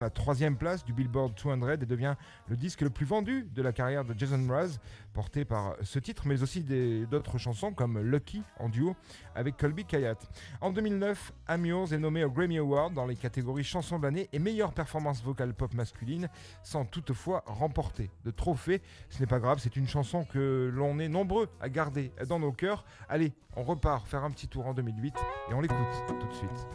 la troisième place du Billboard 200 et devient le disque le plus vendu de la carrière de Jason Mraz, porté par ce titre, mais aussi d'autres chansons comme Lucky en duo avec Colby Kayat. En 2009, I'm Yours est nommé au Grammy Award dans les catégories chansons de l'année et meilleure performance vocale pop masculine, sans toutefois remporter de trophée. Ce n'est pas grave, c'est une chanson que l'on est nombreux à garder dans nos cœurs. Allez, on repart faire un petit tour en 2008 et on l'écoute tout de suite.